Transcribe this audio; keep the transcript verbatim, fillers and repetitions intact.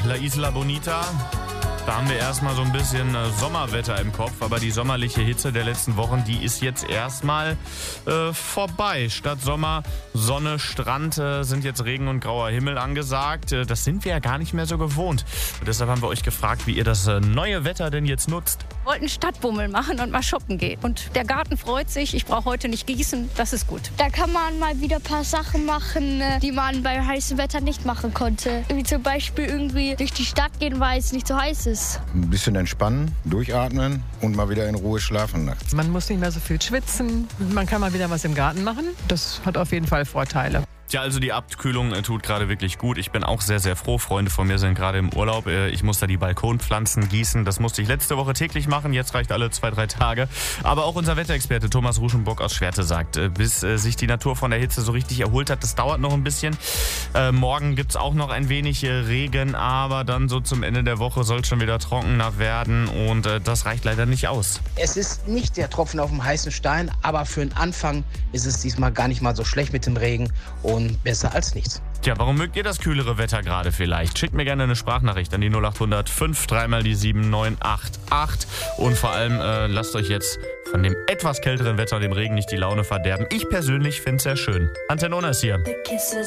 La Isla Bonita. Da haben wir erstmal so ein bisschen äh, Sommerwetter im Kopf, aber die sommerliche Hitze der letzten Wochen, die ist jetzt erstmal äh, vorbei. Statt Sommer, Sonne, Strand äh, sind jetzt Regen und grauer Himmel angesagt. Äh, das sind wir ja gar nicht mehr so gewohnt. Und deshalb haben wir euch gefragt, wie ihr das äh, neue Wetter denn jetzt nutzt. Wir wollten Stadtbummel machen und mal shoppen gehen. Und der Garten freut sich, ich brauche heute nicht gießen, das ist gut. Da kann man mal wieder ein paar Sachen machen, die man bei heißem Wetter nicht machen konnte. Wie zum Beispiel irgendwie durch die Stadt gehen, weil es nicht so heiß ist. Ein bisschen entspannen, durchatmen und mal wieder in Ruhe schlafen nachts. Man muss nicht mehr so viel schwitzen, man kann mal wieder was im Garten machen. Das hat auf jeden Fall Vorteile. Ja, also die Abkühlung äh, tut gerade wirklich gut. Ich bin auch sehr, sehr froh. Freunde von mir sind gerade im Urlaub. Äh, ich muss da die Balkonpflanzen gießen. Das musste ich letzte Woche täglich machen. Jetzt reicht alle zwei, drei Tage. Aber auch unser Wetterexperte Thomas Ruschenbock aus Schwerte sagt, äh, bis äh, sich die Natur von der Hitze so richtig erholt hat, das dauert noch ein bisschen. Äh, morgen gibt's auch noch ein wenig äh, Regen, aber dann so zum Ende der Woche soll es schon wieder trockener werden und äh, das reicht leider nicht aus. Es ist nicht der Tropfen auf dem heißen Stein, aber für den Anfang ist es diesmal gar nicht mal so schlecht mit dem Regen und besser als nichts. Tja, warum mögt ihr das kühlere Wetter gerade vielleicht? Schickt mir gerne eine Sprachnachricht an die null acht hundert fünf dreimal die sieben neun acht acht und vor allem äh, lasst euch jetzt von dem etwas kälteren Wetter und dem Regen nicht die Laune verderben. Ich persönlich finde es sehr schön. Antenne Ohne ist hier.